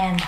Superman 的。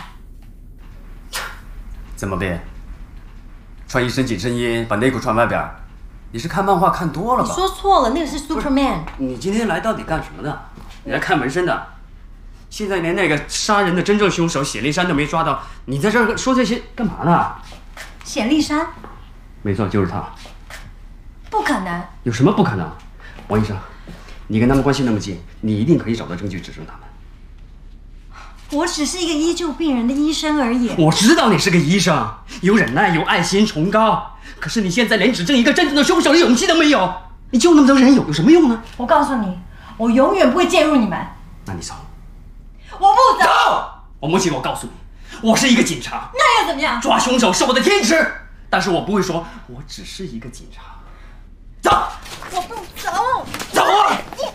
怎么变？穿一身紧身衣，把内裤穿外边，你是看漫画看多了吧？ 你说错了，那个是 Superman。 你今天来到底干什么的？你来看纹身的？现在连那个杀人的真正凶手显力山都没抓到，你在这儿说这些干嘛呢？ 显力山？ 没错，就是他。 不可能。 有什么不可能？王医生，你跟他们关系那么近，你一定可以找到证据指证他们。 我只是一个医救病人的医生而已。 我知道你是个医生，有忍耐，有爱心，崇高。可是你现在连指证一个真正的凶手的勇气都没有，你救那么多人有什么用呢？ 我告诉你，我永远不会介入你们。 那你走。 我不走。 王梦琪，我告诉你，我是一个警察。 那又怎么样？ 抓凶手是我的天职，但是我不会说我只是一个警察。走。 我不走。 走啊！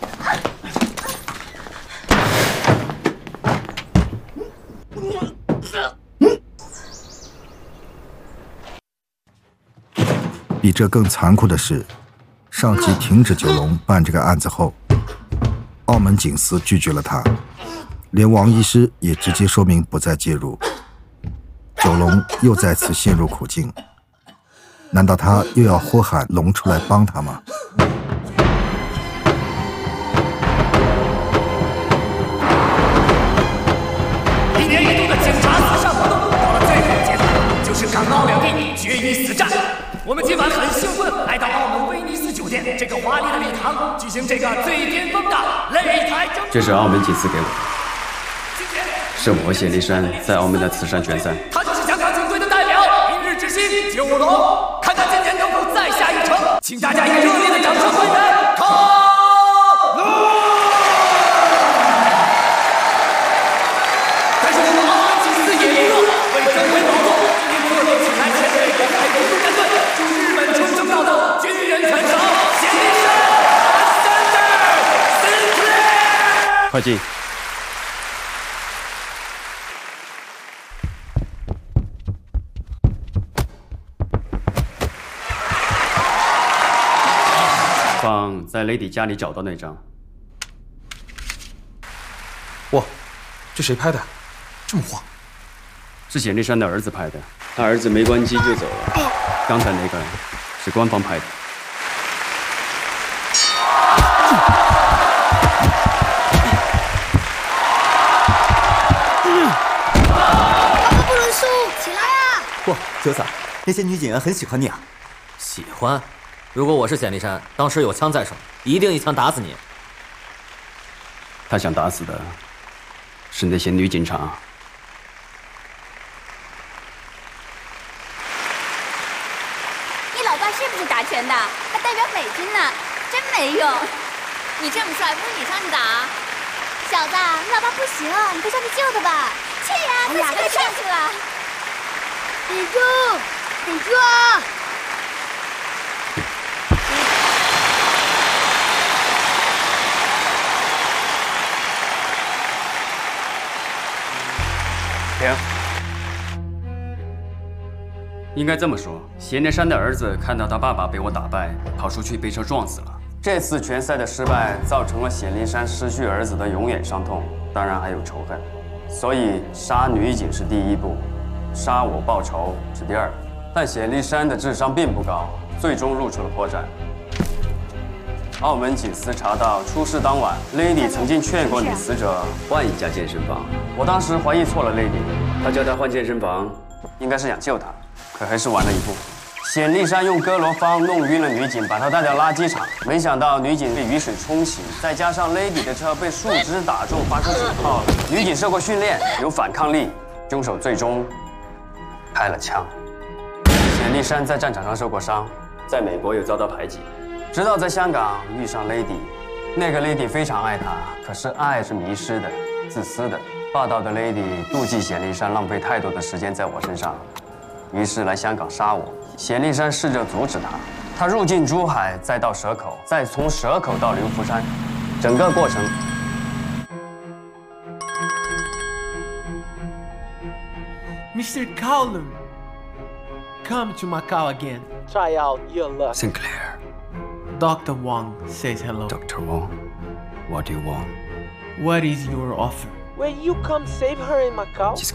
比这更残酷的是，上级停止九龙办这个案子后，澳门警司拒绝了他，连王医师也直接说明不再介入。九龙又再次陷入苦境，难道他又要呼喊龙出来帮他吗？ 一年一度的警察死伤活动到了最后阶段，就是港澳两地决一死战。我们今晚很兴奋，来到澳门威尼斯酒店这个华丽的礼堂，举行这个最巅峰的擂台争。 这是澳门警司给我的，是我和显力山在澳门的慈善拳赛。 他就是香港警队的代表，明日之星九龙，看看今年能否再下一城，请大家以热烈的掌声欢迎他。但是我们澳门警司也不弱，为争回宝座，今天特别请来前辈国海空军战队驻日本冲绳岛的军人拳手显力山 Sinclair。 快进。放在 Lady 家里找到那张。 哇，这谁拍的？这么晃？ 是显力山的儿子拍的，他儿子没关机就走了。刚才那个是官方拍的。 爸爸不能输，起来啊！ 哇，九嫂，那些女警员很喜欢你啊。 喜欢？如果我是显力山，当时有枪在手，一定一枪打死你。 他想打死的是那些女警察。 你老爸是不是打拳的？还代表美军呢，真没用。你这么帅，不如你上去打。小子，你老爸不行，你快上去救他吧。去呀，快快上去了。顶住，顶住啊！ 停。应该这么说，显力山的儿子看到他爸爸被我打败，跑出去被车撞死了。这次拳赛的失败，造成了显力山失去儿子的永远伤痛，当然还有仇恨。所以杀女警是第一步，杀我报仇是第二步。但显力山的智商并不高，最终露出了破绽。澳门警司查到出事当晚 ，Lady 曾经劝过女死者换一家健身房。我当时怀疑错了 Lady， 他叫她换健身房，应该是想救她，可还是晚了一步。显力山用哥罗芳弄晕了女警，把她带到垃圾场，没想到女警被雨水冲洗，再加上 Lady 的车被树枝打中，发出警报。女警受过训练，有反抗力，凶手最终开了枪。显力山在战场上受过伤，在美国又遭到排挤。直到在香港遇上 Lady， 那个 Lady 非常爱他，可是爱是迷失的、自私的。霸道的 Lady 妒忌显力山浪费太多的时间在我身上，于是来香港杀我。显力山试着阻止他，他入境珠海，再到蛇口，再从蛇口到流浮山，整个过程。 Mr. Kowloon, come to Macau again. Try out your luck. Sinclair. Dr. Wong says hello. Dr. Wong, what do you want? What is your offer? Will you come save her in Macau?